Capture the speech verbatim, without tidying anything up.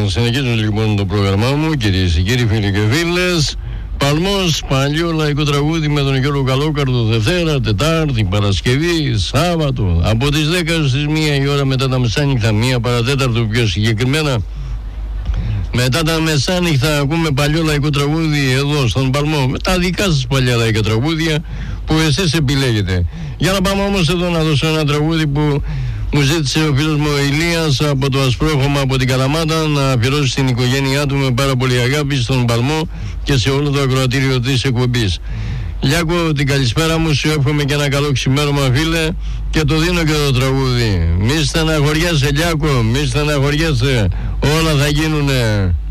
συνεχίζω λοιπόν το πρόγραμμά μου, κυρίες και κύριοι, φίλοι και φίλες. Παλμός, παλιό λαϊκό τραγούδι με τον Γιώργο Καλόκαρδο, Δευτέρα, Τετάρτη, Παρασκευή, Σάββατο, από τις δέκα στις μία η ώρα μετά τα μεσάνυχτα, μία παρατέταρτο πιο συγκεκριμένα. Μετά τα μεσάνυχτα ακούμε παλιό λαϊκό τραγούδι εδώ στον Παλμό, με τα δικά σας παλιά λαϊκά τραγούδια που εσείς επιλέγετε. Για να πάμε όμως εδώ να δώσω ένα τραγούδι που μου ζήτησε ο φίλος μου ο Ηλίας από το Ασπρόχωμα από την Καλαμάτα να αφιερώσει στην οικογένειά του με πάρα πολύ αγάπη στον Παλμό και σε όλο το ακροατήριο της εκπομπής. Λιάκο, την καλησπέρα μου, σου εύχομαι και ένα καλό ξημέρωμα, φίλε, και το δίνω και το τραγούδι. Μη στεναχωριέσαι, Λιάκο, μη στεναχωριέσαι, όλα θα γίνουνε.